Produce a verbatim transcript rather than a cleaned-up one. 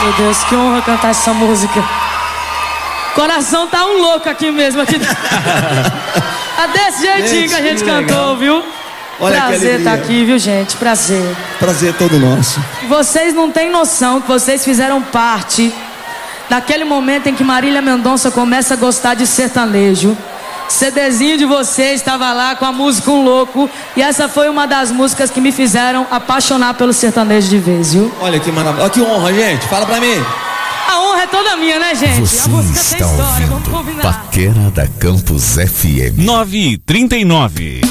Meu Deus, que honra cantar essa música. Coração tá um louco aqui mesmo. Aqui. É desse jeitinho que a gente cantou, viu? Olha, prazer estar tá aqui, viu, gente? Prazer. Prazer todo nosso. Vocês não têm noção que vocês fizeram parte daquele momento em que Marília Mendonça começa a gostar de sertanejo. CDzinho de vocês estava lá com a música Um Louco. E essa foi uma das músicas que me fizeram apaixonar pelo sertanejo de vez, viu? Olha que maravilha. Olha que honra, gente. Fala pra mim. A honra é toda minha, né, gente? Você a música está tem história, ouvindo vamos combinar. Paquera da Campus F M nove e trinta e nove.